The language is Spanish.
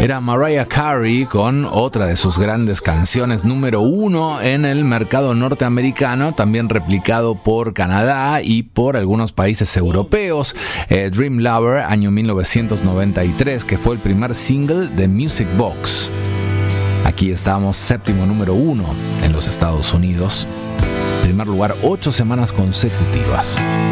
Era Mariah Carey con otra de sus grandes canciones, número 1 en el mercado norteamericano, también replicado por Canadá y por algunos países europeos. Dream Lover, año 1993, que fue el primer single de Music Box. Aquí estamos, séptimo número 1 en los Estados Unidos. Primer lugar 8 semanas consecutivas.